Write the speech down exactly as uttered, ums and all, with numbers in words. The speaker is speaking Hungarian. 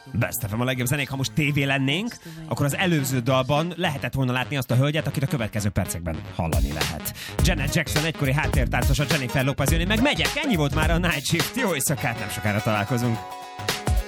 Best ef em a legjobb zenék. Ha most tévé lennénk, akkor az előző dalban lehetett volna látni azt a hölgyet, akit a következő percekben hallani lehet. Janet Jackson egykori háttértáncosa, Jennifer Lopez jön, én meg megyek. Ennyi volt már a Night Shift. Jó éjszakát, nem sokára találkozunk.